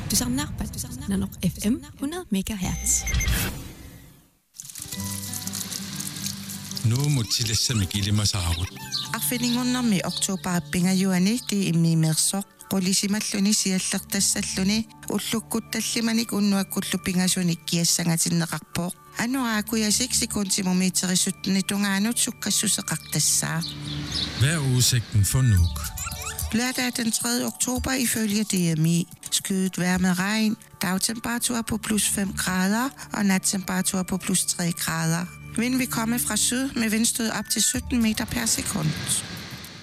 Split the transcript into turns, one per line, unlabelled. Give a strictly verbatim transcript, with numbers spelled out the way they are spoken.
تسعة نانوق اف ام hundrede megahertz.
Nu mutilassamik ilimasaarut.
Arfilingunnarmi oktoberapingajuani ti immiimersoq qulisimalluni siallertassalluni ullukkut tallimanik unnuakkullu pingasuni kiassangatinneqarpooq anuaakuyasik sekuntimumiiterissutni tungaanut sukkassuseqartassaa.
Hvad er udsigten for Nuuk?
Lørdag den tredje oktober ifølge D M I. Skyet vejr med regn, dagtemperatur på plus fem grader og nattemperatur på plus tre grader. Vind vil komme fra syd med vindstød op til sytten meter per sekund.